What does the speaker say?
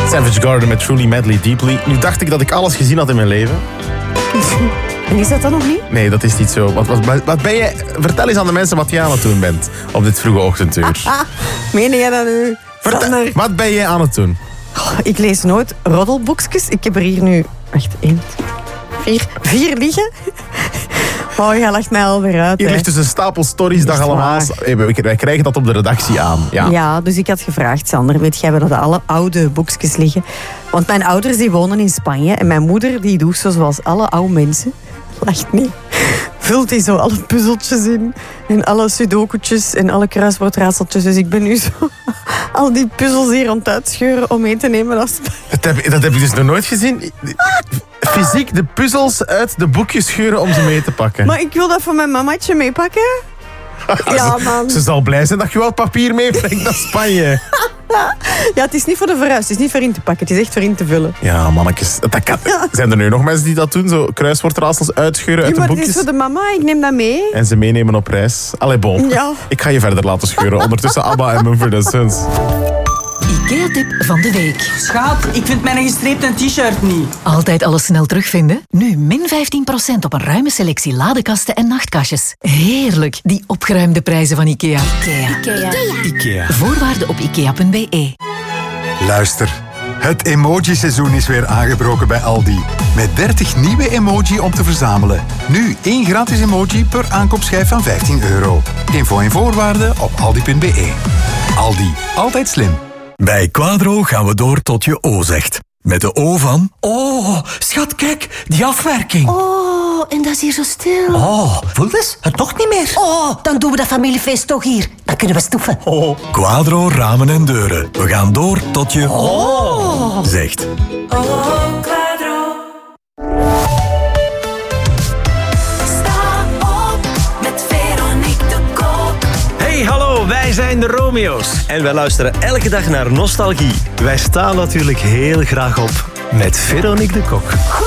Savage Garden met Truly Madly Deeply. Nu dacht ik dat ik alles gezien had in mijn leven. En is dat dan nog niet? Nee, dat is niet zo. Wat ben je... Vertel eens aan de mensen wat je aan het doen bent op dit vroege ochtenduur. Meen jij dat nu? Wat ben je aan het doen? Oh, ik lees nooit roddelboekjes. Ik heb er hier nu... Wacht, 1, 2, 4 liggen. Oh, je lacht mij alweer uit. Hier ligt dus een stapel stories dat allemaal... Wij krijgen dat op de redactie aan. Ja, dus ik had gevraagd, Sander, weet jij waar dat alle oude boekjes liggen? Want mijn ouders die wonen in Spanje en mijn moeder die doet zoals alle oude mensen. Lacht niet. Vult die zo alle puzzeltjes in en alle sudoku'tjes en alle kruiswoordraadseltjes. Dus ik ben nu zo al die puzzels hier aan het uitscheuren om mee te nemen naar Spanje. Dat heb je dus nog nooit gezien? Fysiek de puzzels uit de boekjes scheuren om ze mee te pakken. Maar ik wil dat voor mijn mamaatje meepakken. Ja, man. Ze zal blij zijn dat je wat papier meebrengt naar Spanje. Ja, het is niet voor de verhuis. Het is niet voor in te pakken. Het is echt voor in te vullen. Ja, mannetjes. Dat kan. Zijn er nu nog mensen die dat doen? Zo kruiswoordraadsels uitscheuren uit de boekjes? Het is voor de mama. Ik neem dat mee. En ze meenemen op reis. Allee, bon. Ja. Ik ga je verder laten scheuren. Ondertussen Abba en Mumford & Sons. IKEA-tip van de week. Schaap, ik vind mijn gestreepte t-shirt niet. Altijd alles snel terugvinden? Nu min 15% op een ruime selectie ladekasten en nachtkastjes. Heerlijk, die opgeruimde prijzen van IKEA. IKEA. Voorwaarden op ikea.be. Luister, het emoji-seizoen is weer aangebroken bij Aldi. Met 30 nieuwe emoji om te verzamelen. Nu 1 gratis emoji per aankoopschijf van €15. Info en voorwaarden op aldi.be. Aldi, altijd slim. Bij Quadro gaan we door tot je O zegt. Met de O van... Oh, schat, kijk, die afwerking. Oh, en dat is hier zo stil. Oh, voel eens, het toch niet meer. Oh, dan doen we dat familiefeest toch hier. Dan kunnen we stoeven. Oh. Quadro ramen en deuren. We gaan door tot je Oh zegt. Oh, Quadro. Sta op met Veronique de Kok. Hey, hallo, wij zijn de Romeo's. En wij luisteren elke dag naar Nostalgie. Wij staan natuurlijk heel graag op met Veronique de Kok.